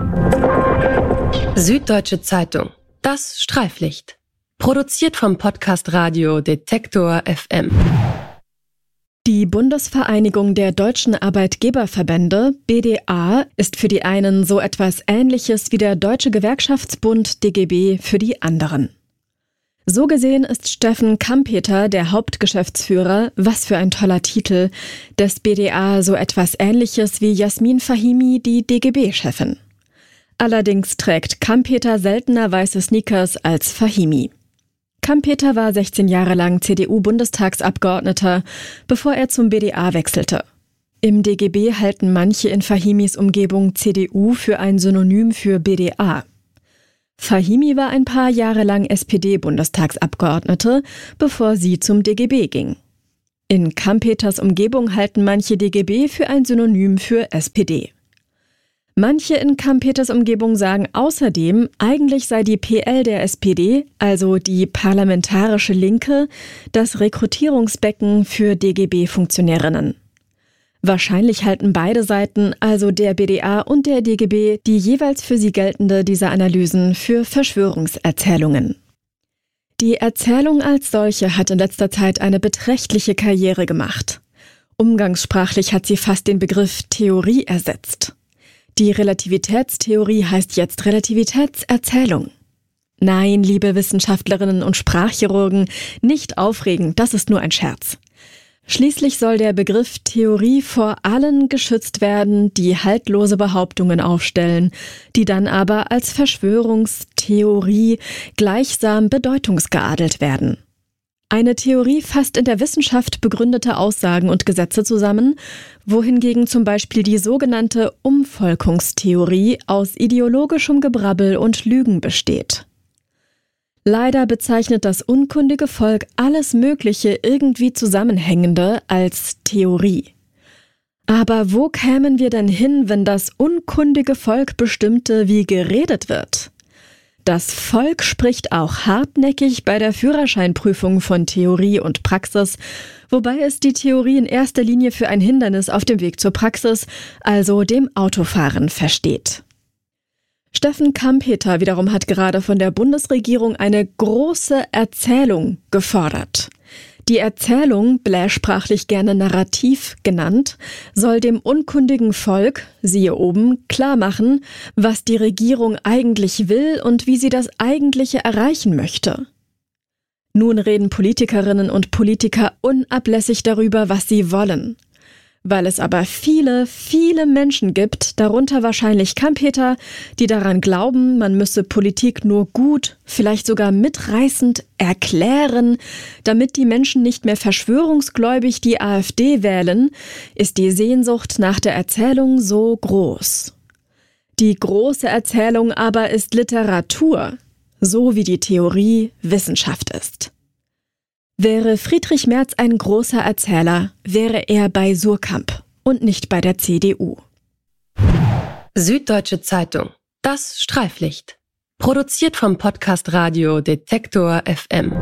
Süddeutsche Zeitung. Das Streiflicht. Produziert vom Podcast Radio Detektor FM. Die Bundesvereinigung der Deutschen Arbeitgeberverbände, BDA, ist für die einen so etwas Ähnliches wie der Deutsche Gewerkschaftsbund DGB für die anderen. So gesehen ist Steffen Kampeter, der Hauptgeschäftsführer, was für ein toller Titel, des BDA so etwas Ähnliches wie Jasmin Fahimi, die DGB-Chefin. Allerdings trägt Kampeter seltener weiße Sneakers als Fahimi. Kampeter war 16 Jahre lang CDU-Bundestagsabgeordneter, bevor er zum BDA wechselte. Im DGB halten manche in Fahimis Umgebung CDU für ein Synonym für BDA. Fahimi war ein paar Jahre lang SPD-Bundestagsabgeordnete, bevor sie zum DGB ging. In Kampeters Umgebung halten manche DGB für ein Synonym für SPD. Manche in Kampeters Umgebung sagen außerdem, eigentlich sei die PL der SPD, also die Parlamentarische Linke, das Rekrutierungsbecken für DGB-Funktionärinnen. Wahrscheinlich halten beide Seiten, also der BDA und der DGB, die jeweils für sie geltende dieser Analysen für Verschwörungserzählungen. Die Erzählung als solche hat in letzter Zeit eine beträchtliche Karriere gemacht. Umgangssprachlich hat sie fast den Begriff Theorie ersetzt. Die Relativitätstheorie heißt jetzt Relativitätserzählung. Nein, liebe Wissenschaftlerinnen und Sprachchirurgen, nicht aufregen, das ist nur ein Scherz. Schließlich soll der Begriff Theorie vor allen geschützt werden, die haltlose Behauptungen aufstellen, die dann aber als Verschwörungstheorie gleichsam bedeutungsgeadelt werden. Eine Theorie fasst in der Wissenschaft begründete Aussagen und Gesetze zusammen, wohingegen zum Beispiel die sogenannte Umvolkungstheorie aus ideologischem Gebrabbel und Lügen besteht. Leider bezeichnet das unkundige Volk alles Mögliche irgendwie Zusammenhängende als Theorie. Aber wo kämen wir denn hin, wenn das unkundige Volk bestimmte, wie geredet wird? Das Volk spricht auch hartnäckig bei der Führerscheinprüfung von Theorie und Praxis, wobei es die Theorie in erster Linie für ein Hindernis auf dem Weg zur Praxis, also dem Autofahren, versteht. Steffen Kampeter wiederum hat gerade von der Bundesregierung eine große Erzählung gefordert. Die Erzählung, blähsprachlich gerne Narrativ genannt, soll dem unkundigen Volk, siehe oben, klarmachen, was die Regierung eigentlich will und wie sie das Eigentliche erreichen möchte. Nun reden Politikerinnen und Politiker unablässig darüber, was sie wollen. Weil es aber viele, viele Menschen gibt, darunter wahrscheinlich Kampeter, die daran glauben, man müsse Politik nur gut, vielleicht sogar mitreißend erklären, damit die Menschen nicht mehr verschwörungsgläubig die AfD wählen, ist die Sehnsucht nach der Erzählung so groß. Die große Erzählung aber ist Literatur, so wie die Theorie Wissenschaft ist. Wäre Friedrich Merz ein großer Erzähler, wäre er bei Suhrkamp und nicht bei der CDU. Süddeutsche Zeitung. Das Streiflicht. Produziert vom Podcast Radio Detektor FM.